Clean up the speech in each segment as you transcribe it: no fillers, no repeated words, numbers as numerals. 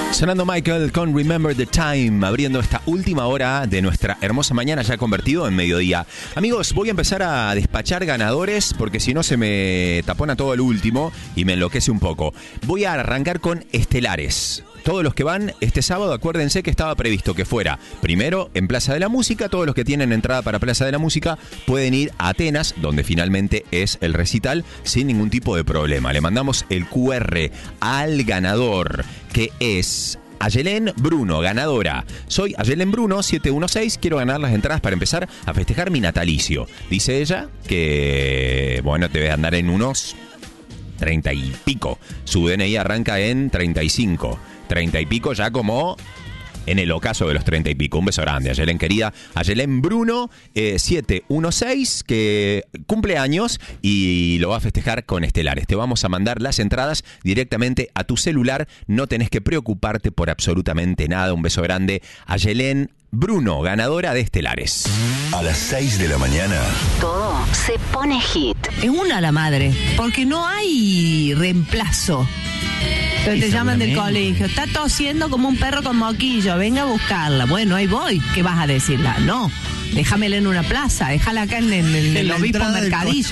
Sonando Michael con Remember the Time, abriendo esta última hora de nuestra hermosa mañana ya convertido en mediodía. Amigos, voy a empezar a despachar ganadores porque si no se me tapona todo el último y me enloquece un poco. Voy a arrancar con estelares. Todos los que van este sábado, acuérdense que estaba previsto que fuera primero en Plaza de la Música. Todos los que tienen entrada para Plaza de la Música pueden ir a Atenas, donde finalmente es el recital, sin ningún tipo de problema. Le mandamos el QR al ganador, que es Ayelén Bruno, ganadora. Soy Ayelén Bruno, 716. Quiero ganar las entradas para empezar a festejar mi natalicio. Dice ella que, bueno, debe andar en unos 30 y pico. Su DNI arranca en 35. 30 y pico ya como en el ocaso de los 30 y pico. Un beso grande, Ayelén querida. Ayelén Bruno, 716, que cumple años y lo va a festejar con estelares. Te vamos a mandar las entradas directamente a tu celular. No tenés que preocuparte por absolutamente nada. Un beso grande, Ayelén Bruno, ganadora de estelares. A las 6 de la mañana. Todo se pone hit. Es una la madre, porque no hay reemplazo. Pero te llaman del colegio, está tosiendo como un perro con moquillo, venga a buscarla. Bueno, ahí voy, ¿qué vas a decirla? No, déjamela en una plaza, déjala acá en el obispo mercadillo.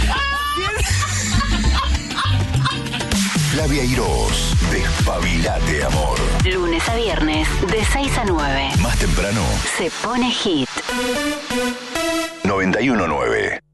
Flavia Irós, despabilate, amor. Lunes a viernes, de 6 a 9. Más temprano, Se pone hit. 91.9.